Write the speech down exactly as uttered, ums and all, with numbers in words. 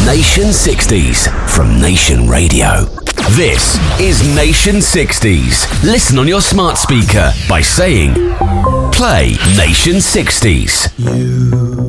Nation sixties from Nation Radio. This is Nation sixties. Listen on your smart speaker by saying, play Nation sixties. You